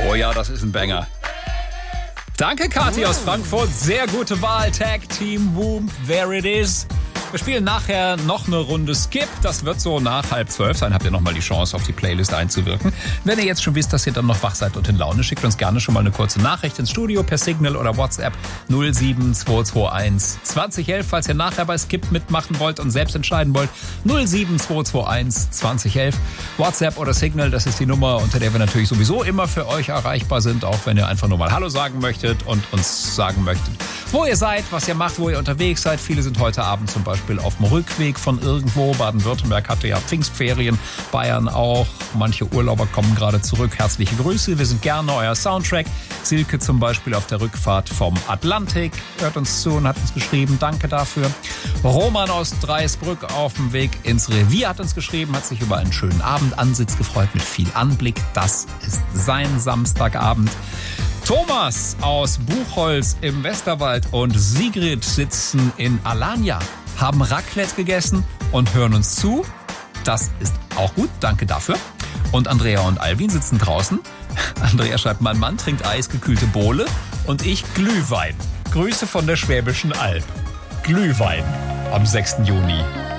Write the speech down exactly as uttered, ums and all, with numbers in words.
Oh ja, das ist ein Banger. Danke, Kathi aus Frankfurt. Sehr gute Wahl. Tag Team Boom, there it is. Wir spielen nachher noch eine Runde Skip. Das wird so nach halb zwölf sein. Habt ihr nochmal die Chance, auf die Playlist einzuwirken. Wenn ihr jetzt schon wisst, dass ihr dann noch wach seid und in Laune, schickt uns gerne schon mal eine kurze Nachricht ins Studio per Signal oder WhatsApp null sieben zwei zwei eins zwanzig elf. Falls ihr nachher bei Skip mitmachen wollt und selbst entscheiden wollt, null sieben zwei zwei eins zwanzig elf. WhatsApp oder Signal, das ist die Nummer, unter der wir natürlich sowieso immer für euch erreichbar sind. Auch wenn ihr einfach nur mal Hallo sagen möchtet und uns sagen möchtet, wo ihr seid, was ihr macht, wo ihr unterwegs seid. Viele sind heute Abend zum Beispiel auf dem Rückweg von irgendwo. Baden-Württemberg hatte ja Pfingstferien, Bayern auch. Manche Urlauber kommen gerade zurück. Herzliche Grüße, wir sind gerne euer Soundtrack. Silke zum Beispiel auf der Rückfahrt vom Atlantik hört uns zu und hat uns geschrieben, danke dafür. Roman aus Dreisbrück auf dem Weg ins Revier hat uns geschrieben, hat sich über einen schönen Abendansitz gefreut mit viel Anblick. Das ist sein Samstagabend. Thomas aus Buchholz im Westerwald und Sigrid sitzen in Alanya, haben Raclette gegessen und hören uns zu. Das ist auch gut, danke dafür. Und Andrea und Alvin sitzen draußen. Andrea schreibt, mein Mann trinkt eisgekühlte Bowle und ich Glühwein. Grüße von der Schwäbischen Alb. Glühwein am sechsten Juni.